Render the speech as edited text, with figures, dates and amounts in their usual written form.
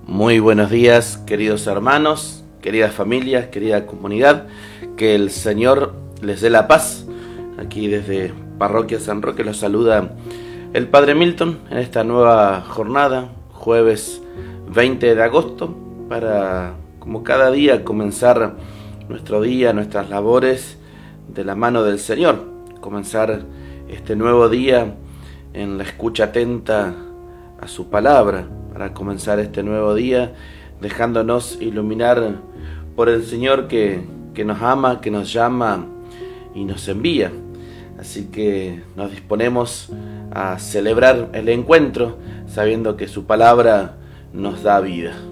Muy buenos días, queridos hermanos, queridas familias, querida comunidad. Que el Señor les dé la paz. Aquí desde Parroquia San Roque los saluda el Padre Milton en esta nueva jornada, jueves 20 de agosto, para, como cada día, comenzar nuestro día, nuestras labores de la mano del Señor. Comenzar este nuevo día en la escucha atenta a su palabra, para comenzar este nuevo día dejándonos iluminar por el Señor que nos ama, que nos llama y nos envía. Así que nos disponemos a celebrar el encuentro sabiendo que su palabra nos da vida.